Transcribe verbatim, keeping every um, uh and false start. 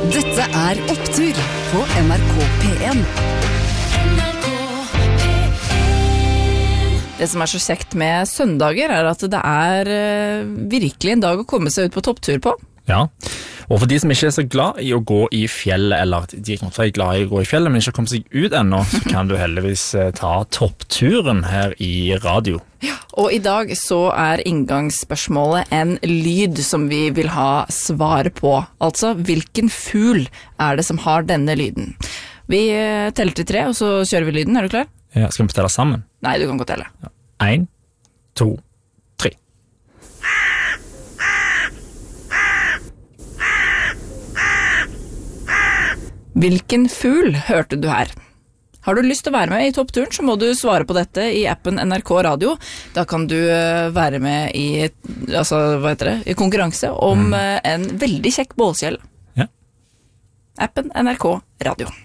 Dette er Opptur på N R K P en. Det som er så kjekt med søndager er at det er uh, virkelig en dag å komme seg ut på topptur på. Ja, og for de som ikke er så glad i å gå i fjellet, eller de er kanskje glad i å gå i fjellet, men ikke kommet seg ut ennå, så kan du heldigvis ta toppturen her i radio. Ja, og i dag så er inngangsspørsmålet en lyd som vi vil ha svar på. Altså, hvilken fugl er det som har denne lyden? Vi teller til tre, og så kjører vi lyden. Er du klar? Ja, skal vi telle sammen? Nei, du kan godt telle. Ja. En, to, tre. Hvilken fugl hørte du her? Har du lyst til å være med i toppturen, så må du svare på dette i appen N R K Radio. Da kan du være med i, altså, hva heter det, i konkurranse om mm. en veldig kjekk bålkjell. Ja. Appen N R K Radio.